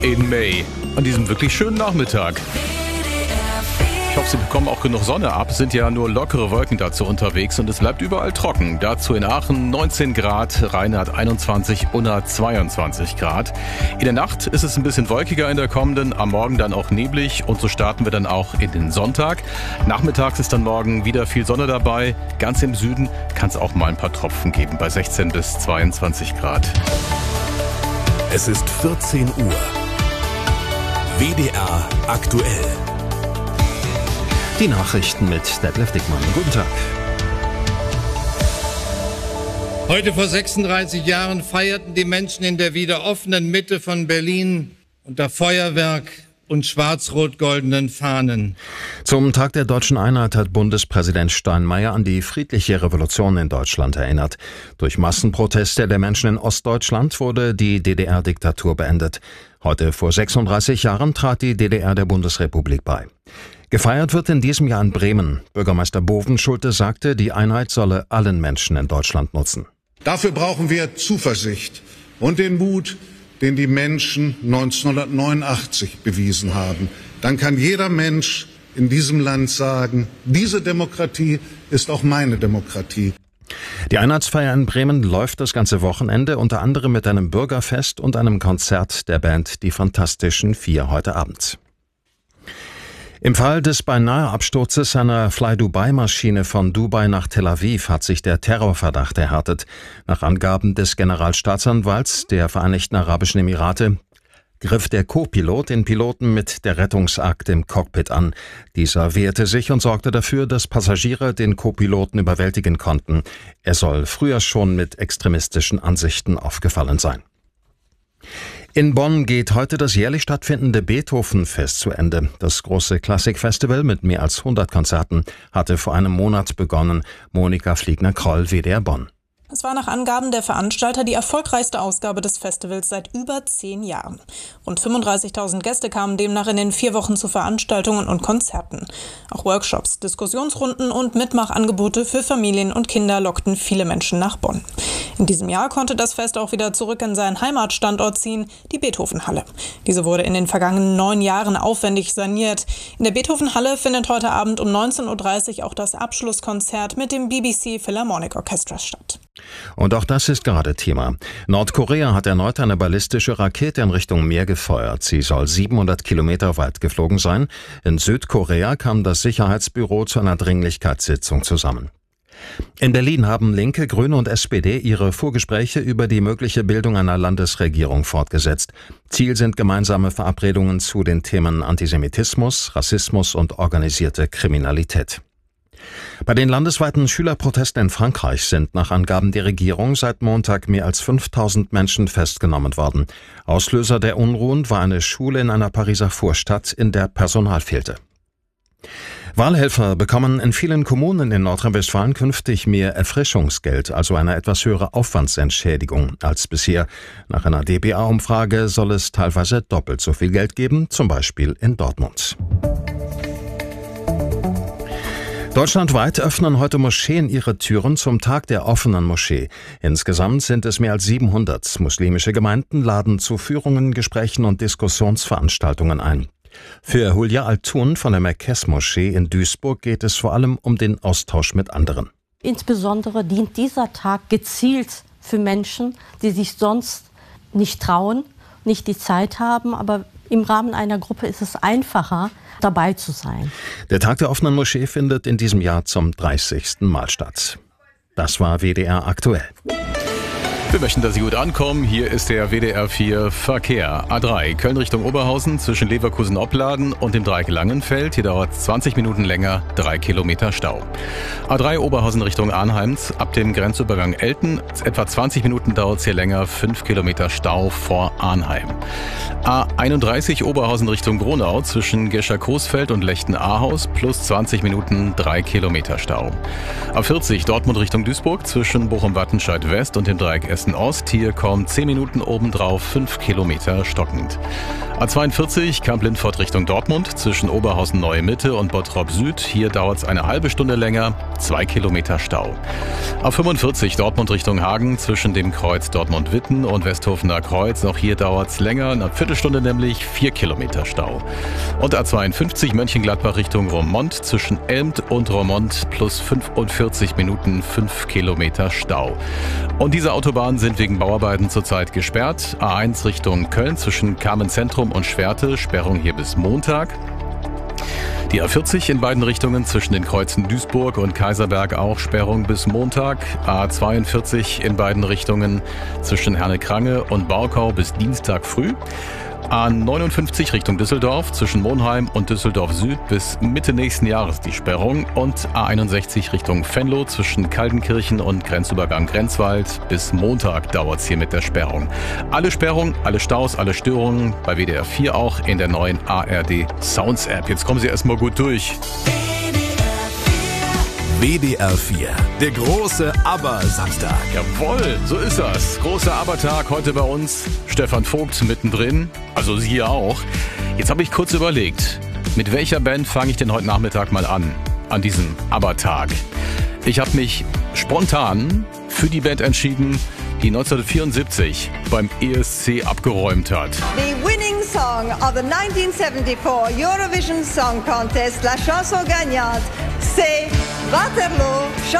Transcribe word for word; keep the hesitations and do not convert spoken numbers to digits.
In May, an diesem wirklich schönen Nachmittag. Ich hoffe, Sie bekommen auch genug Sonne ab. Es sind ja nur lockere Wolken dazu unterwegs und es bleibt überall trocken. Dazu in Aachen neunzehn Grad, Rheinland einundzwanzig, Unna zweiundzwanzig Grad. In der Nacht ist es ein bisschen wolkiger in der kommenden, am Morgen dann auch neblig und so starten wir dann auch in den Sonntag. Nachmittags ist dann morgen wieder viel Sonne dabei. Ganz im Süden kann es auch mal ein paar Tropfen geben bei sechzehn bis zweiundzwanzig Grad. Es ist vierzehn Uhr. W D R aktuell. Die Nachrichten mit Detlef Dickmann. Guten Tag. Heute vor sechsunddreißig Jahren feierten die Menschen in der wieder offenen Mitte von Berlin unter Feuerwerk und schwarz-rot-goldenen Fahnen. Zum Tag der deutschen Einheit hat Bundespräsident Steinmeier an die friedliche Revolution in Deutschland erinnert. Durch Massenproteste der Menschen in Ostdeutschland wurde die D D R-Diktatur beendet. Heute vor sechsunddreißig Jahren trat die D D R der Bundesrepublik bei. Gefeiert wird in diesem Jahr in Bremen. Bürgermeister Bovenschulte sagte, die Einheit solle allen Menschen in Deutschland nutzen. Dafür brauchen wir Zuversicht und den Mut, den die Menschen neunzehnhundertneunundachtzig bewiesen haben. Dann kann jeder Mensch in diesem Land sagen, diese Demokratie ist auch meine Demokratie. Die Einheitsfeier in Bremen läuft das ganze Wochenende, unter anderem mit einem Bürgerfest und einem Konzert der Band Die Fantastischen Vier heute Abend. Im Fall des Beinahe-Absturzes einer Fly-Dubai-Maschine von Dubai nach Tel Aviv hat sich der Terrorverdacht erhärtet. Nach Angaben des Generalstaatsanwalts der Vereinigten Arabischen Emirate griff der Co-Pilot den Piloten mit der Rettungsakt im Cockpit an. Dieser wehrte sich und sorgte dafür, dass Passagiere den Co-Piloten überwältigen konnten. Er soll früher schon mit extremistischen Ansichten aufgefallen sein. In Bonn geht heute das jährlich stattfindende Beethoven-Fest zu Ende. Das große Klassikfestival mit mehr als hundert Konzerten hatte vor einem Monat begonnen. Monika Fliegner-Kroll, W D R Bonn. Es war nach Angaben der Veranstalter die erfolgreichste Ausgabe des Festivals seit über zehn Jahren. Rund fünfunddreißigtausend Gäste kamen demnach in den vier Wochen zu Veranstaltungen und Konzerten. Auch Workshops, Diskussionsrunden und Mitmachangebote für Familien und Kinder lockten viele Menschen nach Bonn. In diesem Jahr konnte das Fest auch wieder zurück in seinen Heimatstandort ziehen, die Beethoven-Halle. Diese wurde in den vergangenen neun Jahren aufwendig saniert. In der Beethoven-Halle findet heute Abend um neunzehn Uhr dreißig auch das Abschlusskonzert mit dem B B C Philharmonic Orchestra statt. Und auch das ist gerade Thema. Nordkorea hat erneut eine ballistische Rakete in Richtung Meer gefeuert. Sie soll siebenhundert Kilometer weit geflogen sein. In Südkorea kam das Sicherheitsbüro zu einer Dringlichkeitssitzung zusammen. In Berlin haben Linke, Grüne und S P D ihre Vorgespräche über die mögliche Bildung einer Landesregierung fortgesetzt. Ziel sind gemeinsame Verabredungen zu den Themen Antisemitismus, Rassismus und organisierte Kriminalität. Bei den landesweiten Schülerprotesten in Frankreich sind nach Angaben der Regierung seit Montag mehr als fünftausend Menschen festgenommen worden. Auslöser der Unruhen war eine Schule in einer Pariser Vorstadt, in der Personal fehlte. Wahlhelfer bekommen in vielen Kommunen in Nordrhein-Westfalen künftig mehr Erfrischungsgeld, also eine etwas höhere Aufwandsentschädigung als bisher. Nach einer D B A-Umfrage soll es teilweise doppelt so viel Geld geben, zum Beispiel in Dortmund. Deutschlandweit öffnen heute Moscheen ihre Türen zum Tag der offenen Moschee. Insgesamt sind es mehr als siebenhundert. Muslimische Gemeinden laden zu Führungen, Gesprächen und Diskussionsveranstaltungen ein. Für Hulya Altun von der Merkez-Moschee in Duisburg geht es vor allem um den Austausch mit anderen. Insbesondere dient dieser Tag gezielt für Menschen, die sich sonst nicht trauen, nicht die Zeit haben, aber im Rahmen einer Gruppe ist es einfacher, dabei zu sein. Der Tag der offenen Moschee findet in diesem Jahr zum dreißigsten Mal statt. Das war W D R aktuell. Wir möchten, dass Sie gut ankommen. Hier ist der W D R vier Verkehr. A drei, Köln Richtung Oberhausen zwischen Leverkusen-Opladen und dem Dreieck Langenfeld. Hier dauert es zwanzig Minuten länger, drei Kilometer Stau. A drei Oberhausen Richtung Arnheim ab dem Grenzübergang Elten. Etwa zwanzig Minuten dauert es hier länger, fünf Kilometer Stau vor Arnheim. A einunddreißig Oberhausen Richtung Gronau zwischen Gescher-Coesfeld und Lechten-Ahaus plus zwanzig Minuten, drei Kilometer Stau. A vierzig Dortmund Richtung Duisburg zwischen Bochum-Wattenscheid West und dem Dreieck Essen Ost. Hier kommen zehn Minuten obendrauf, fünf Kilometer stockend. A zweiundvierzig Kamp-Lindfort Richtung Dortmund zwischen Oberhausen-Neue Mitte und Bottrop Süd. Hier dauert es eine halbe Stunde länger, zwei Kilometer Stau. A fünfundvierzig Dortmund Richtung Hagen zwischen dem Kreuz Dortmund-Witten und Westhofener Kreuz. Auch hier dauert es länger, eine Viertelstunde nämlich, vier Kilometer Stau. Und A zweiundfünfzig Mönchengladbach Richtung Roermond zwischen Elmt und Roermond plus fünfundvierzig Minuten, fünf Kilometer Stau. Und diese Autobahnen sind wegen Bauarbeiten zurzeit gesperrt. A eins Richtung Köln zwischen Kamenz-Zentrum und Schwerte, Sperrung hier bis Montag. Die A vierzig in beiden Richtungen zwischen den Kreuzen Duisburg und Kaiserberg auch Sperrung bis Montag. A zweiundvierzig in beiden Richtungen zwischen Herne-Krange und Baukau bis Dienstag früh. A neunundfünfzig Richtung Düsseldorf zwischen Monheim und Düsseldorf Süd bis Mitte nächsten Jahres die Sperrung. Und A einundsechzig Richtung Venlo zwischen Kaldenkirchen und Grenzübergang Grenzwald. Bis Montag dauert es hier mit der Sperrung. Alle Sperrungen, alle Staus, alle Störungen bei W D R vier auch in der neuen A R D Sounds App. Jetzt kommen Sie erstmal gut durch. W D R vier, der große Aber-Samstag. Jawohl, so ist das. Großer Aber-Tag heute bei uns. Stefan Vogt mittendrin, also Sie auch. Jetzt habe ich kurz überlegt, mit welcher Band fange ich denn heute Nachmittag mal an, an diesem Aber-Tag? Ich habe mich spontan für die Band entschieden, die neunzehnhundertvierundsiebzig beim E S C abgeräumt hat. The winning song of the nineteen seventy-four Eurovision Song Contest, la chanson gagnante, c'est Waterloo.